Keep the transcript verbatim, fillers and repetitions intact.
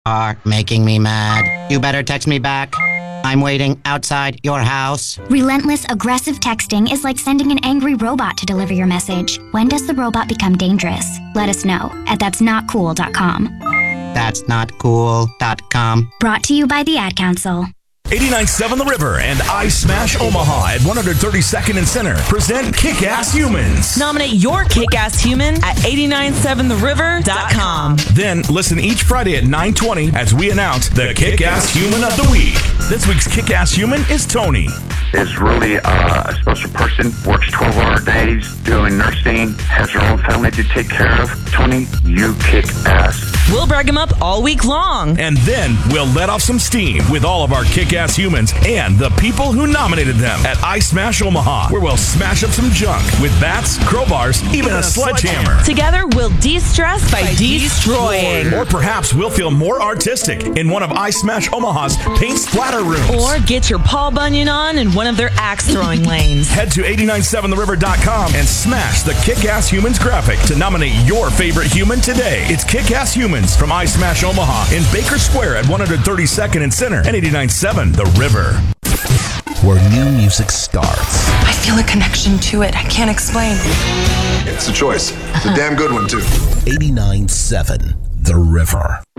are making me mad. You better text me back. I'm waiting outside your house. Relentless, aggressive texting is like sending an angry robot to deliver your message. When does the robot become dangerous? Let us know at that's not cool dot com. That's not cool dot com. Brought to you by the Ad Council. eighty-nine point seven The River and I Smash Omaha at one thirty-second and Center present Kick-Ass Humans. Nominate your kick-ass human at eight nine seven the river dot com. Then listen each Friday at nine twenty as we announce the Kick-Ass Human of the Week. This week's Kick-Ass Human is Tony. Is really uh, a special person, works twelve-hour days, doing nursing, has her own family to take care of. Tony, you kick ass. We'll brag him up all week long. And then we'll let off some steam with all of our Kick-Ass Humans and the people who nominated them at I Smash Omaha, where we'll smash up some junk with bats, crowbars, even a sledgehammer. Together, we'll de-stress by destroying. Or perhaps we'll feel more artistic in one of I Smash Omaha's paint splatter rooms. Or get your Paul Bunyan on in one of their axe-throwing lanes. Head to eight nine seven the river dot com and smash the Kick-Ass Humans graphic to nominate your favorite human today. It's Kick-Ass Humans from I Smash Omaha in Baker Square at one thirty-second and Center and eighty-nine point seven The River. Where new music starts. I feel a connection to it. I can't explain. It's a choice. It's a damn good one, too. eighty-nine point seven The River.